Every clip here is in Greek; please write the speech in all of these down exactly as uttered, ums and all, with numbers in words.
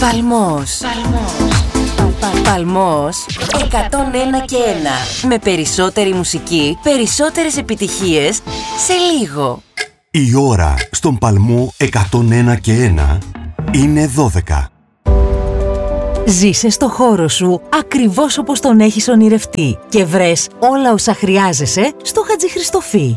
Παλμός. Παλμός εκατόν ένα και ένα. Με περισσότερη μουσική, περισσότερες επιτυχίες σε λίγο. Η ώρα στον Παλμό εκατόν ένα και ένα είναι δώδεκα. Ζήσε στο χώρο σου ακριβώς όπως τον έχεις ονειρευτεί και βρες όλα όσα χρειάζεσαι στο Χατζηχριστοφή.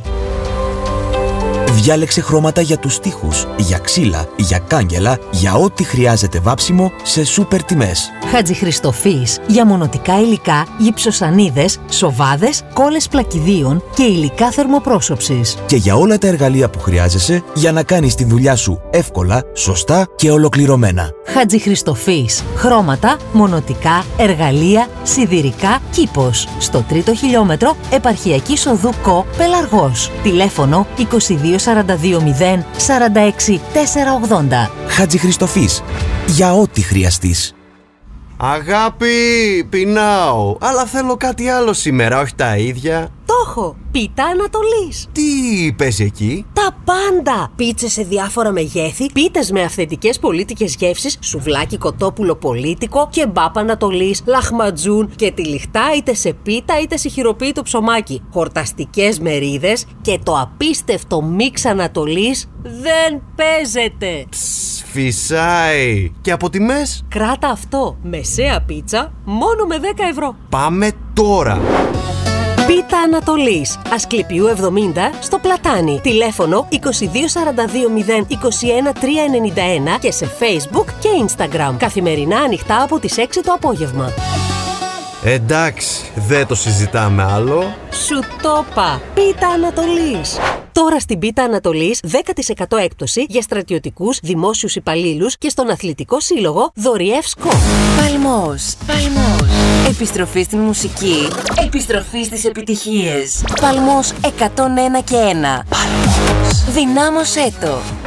Διάλεξε χρώματα για τους τοίχους, για ξύλα, για κάγκελα, για ό,τι χρειάζεται βάψιμο σε σούπερ τιμές. Χατζηχριστοφής για μονοτικά υλικά, γυψοσανίδες, σοβάδες, κόλλες πλακιδίων και υλικά θερμοπρόσωψης. Και για όλα τα εργαλεία που χρειάζεσαι για να κάνεις τη δουλειά σου εύκολα, σωστά και ολοκληρωμένα. Χατζηχριστοφής. Χρώματα, μονοτικά, εργαλεία, σιδηρικά, κήπος. Στο τρίτο χιλιόμετρο, επαρχιακής οδού Κο, Πελαργός. Τηλέφωνο είκοσι δύο σαράντα δύο μηδέν σαράντα έξι τετρακόσια ογδόντα. Χατζηχριστοφής. Για ό,τι χρειαστείς. Αγάπη, πεινάω, αλλά θέλω κάτι άλλο σήμερα, όχι τα ίδια. Το έχω! Πίτα Ανατολής. Τι παίζει εκεί? Τα πάντα! Πίτσες σε διάφορα μεγέθη, πίτες με αυθεντικές πολίτικες γεύσεις, σουβλάκι κοτόπουλο πολίτικο, κεμπάπ Ανατολής, λαχματζούν και τυλιχτά είτε σε πίτα είτε σε χειροποίητο ψωμάκι. Χορταστικές μερίδες και το απίστευτο μίξ Ανατολής δεν παίζεται. Ψ, φυσάει. Και από τιμές? Κράτα αυτό. Μεσαία πίτσα μόνο με δέκα ευρώ. Πάμε τώρα. Πίτα Ανατολής, Ασκληπιού εβδομήντα στο Πλατάνι. Τηλέφωνο είκοσι δύο σαράντα δύο μηδέν είκοσι ένα τριακόσια ενενήντα ένα και σε Facebook και Instagram. Καθημερινά ανοιχτά από τις έξι το απόγευμα. Εντάξει, δεν το συζητάμε άλλο. Σου το είπα. Πίτα Ανατολής. Τώρα στην Πίτα Ανατολής δέκα τοις εκατό έκπτωση για στρατιωτικούς, δημόσιους υπαλλήλους και στον Αθλητικό Σύλλογο Δωριεύσκο. Παλμός. Παλμός. Επιστροφή στην μουσική. Επιστροφή στις επιτυχίες. Παλμός εκατόν ένα και ένα. Παλμός. Δυνάμωσέ το.